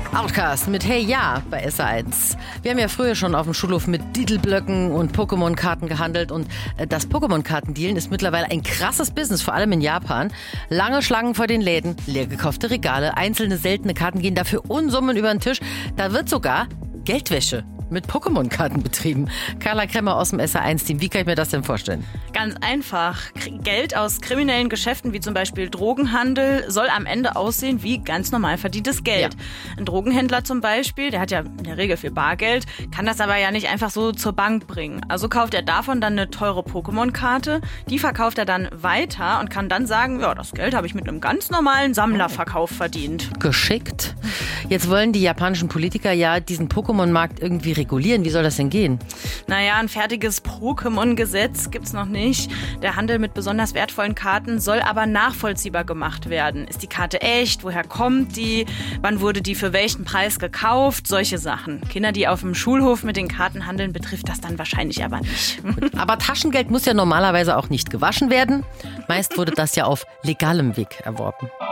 Outcast mit Hey Ja bei SR1. Wir haben ja früher schon auf dem Schulhof mit Diddleblöcken und Pokémon-Karten gehandelt und das Pokémon-Kartendealen ist mittlerweile ein krasses Business, vor allem in Japan. Lange Schlangen vor den Läden, leer gekaufte Regale, einzelne seltene Karten gehen dafür Unsummen über den Tisch. Da wird sogar Geldwäsche mit Pokémon-Karten betrieben. Carla Kremmer aus dem SR1-Team, wie kann ich mir das denn vorstellen? Ganz einfach. Geld aus kriminellen Geschäften wie zum Beispiel Drogenhandel soll am Ende aussehen wie ganz normal verdientes Geld. Ja. Ein Drogenhändler zum Beispiel, der hat ja in der Regel viel Bargeld, kann das aber ja nicht einfach so zur Bank bringen. Also kauft er davon dann eine teure Pokémon-Karte, die verkauft er dann weiter und kann dann sagen, ja, das Geld habe ich mit einem ganz normalen Sammlerverkauf verdient. Geschickt. Jetzt wollen die japanischen Politiker ja diesen Pokémon-Markt irgendwie regulieren. Wie soll das denn gehen? Naja, ein fertiges Pokémon-Gesetz gibt's noch nicht. Der Handel mit besonders wertvollen Karten soll aber nachvollziehbar gemacht werden. Ist die Karte echt? Woher kommt die? Wann wurde die für welchen Preis gekauft? Solche Sachen. Kinder, die auf dem Schulhof mit den Karten handeln, betrifft das dann wahrscheinlich aber nicht. Aber Taschengeld muss ja normalerweise auch nicht gewaschen werden. Meist wurde das ja auf legalem Weg erworben.